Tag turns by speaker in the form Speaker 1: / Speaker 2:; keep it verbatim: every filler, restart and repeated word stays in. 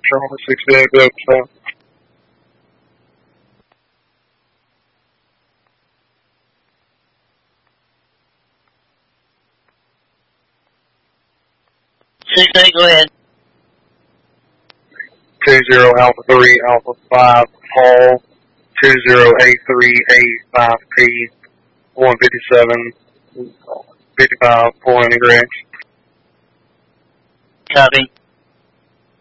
Speaker 1: Charlie sixty-eight Delta.
Speaker 2: six eight, go ahead.
Speaker 1: two zero Alpha three Alpha five Paul two zero eight three eight five P one fifty-seven fifty-five full integrate.
Speaker 2: Copy.